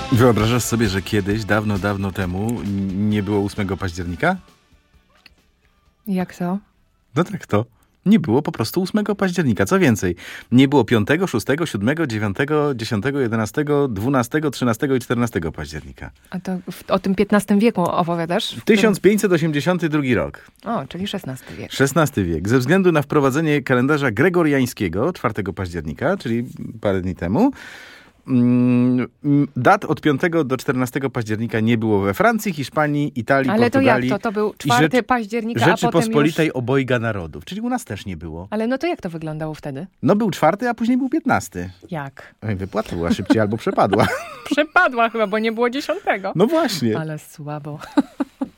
Wyobrażasz sobie, że kiedyś, dawno, dawno temu nie było 8 października? Jak to? No tak to. Nie było po prostu 8 października. Co więcej, nie było 5, 6, 7, 9, 10, 11, 12, 13 i 14 października. A to o tym XV wieku opowiadasz? 1582 rok. O, czyli XVI wiek. XVI wiek. Ze względu na wprowadzenie kalendarza gregoriańskiego 4 października, czyli parę dni temu, dat od 5 do 14 października nie było we Francji, Hiszpanii, Italii, Ale Portugalii. to jak to? To był 4 października, a potem Rzeczypospolitej już... obojga narodów. Czyli u nas też nie było. Ale no to jak to wyglądało wtedy? No był 4, a później był 15. Jak? Oj, wypłata była szybciej albo przepadła. Przepadła chyba, bo nie było 10. No właśnie. Ale słabo.